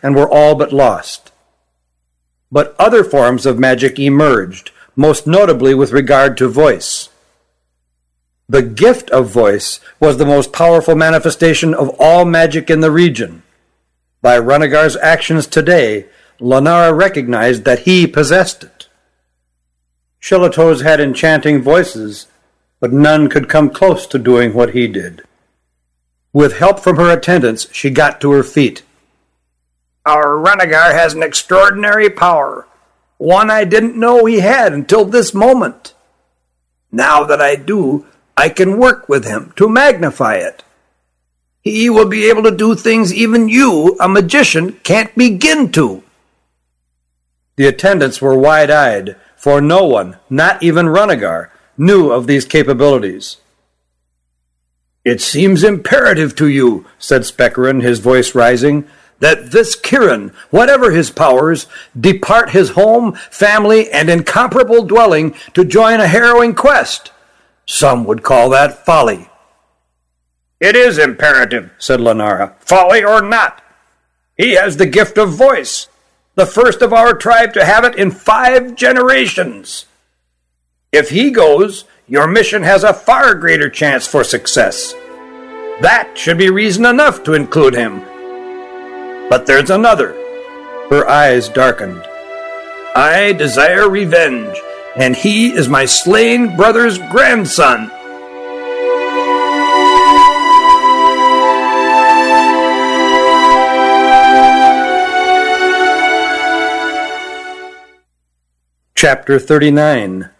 and were all but lost. But other forms of magic emerged, most notably with regard to voice. The gift of voice was the most powerful manifestation of all magic in the region. By Rhaenygar's actions today, Lenara recognized that he possessed it. Shillitoes had enchanting voices, but none could come close to doing what he did. With help from her attendants, she got to her feet. Our Rhaenygar has an extraordinary power, one I didn't know he had until this moment. Now that I do, I can work with him to magnify it. He will be able to do things even you, a magician, can't begin to. The attendants were wide-eyed, for no one, not even Rhaenygar, knew of these capabilities. It seems imperative to you, said Specherin, his voice rising, that this Kirin, whatever his powers, depart his home, family, and incomparable dwelling to join a harrowing quest. Some would call that folly. It is imperative, said Lenara, folly or not. He has the gift of voice, the first of our tribe to have it in 5 generations. If he goes, your mission has a far greater chance for success. That should be reason enough to include him. But there's another. Her eyes darkened. I desire revenge, and he is my slain brother's grandson. Chapter 39.